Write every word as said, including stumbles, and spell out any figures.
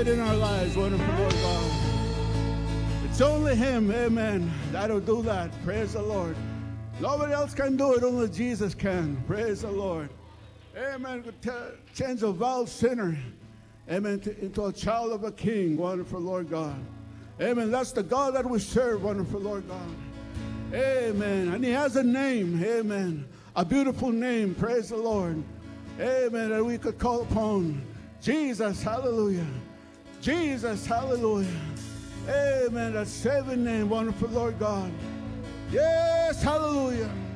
in our lives, wonderful Lord God. It's only Him, amen, that'll do that. Praise the Lord. Nobody else can do it, only Jesus can. Praise the Lord. Amen. Change a vile sinner, amen, to, into a child of a king, wonderful Lord God. Amen. That's the God that we serve, wonderful Lord God. Amen. And He has a name, amen, a beautiful name, praise the Lord. Amen, that we could call upon. Jesus, hallelujah. Jesus, hallelujah. Amen, that saving name, wonderful Lord God. Yes, hallelujah.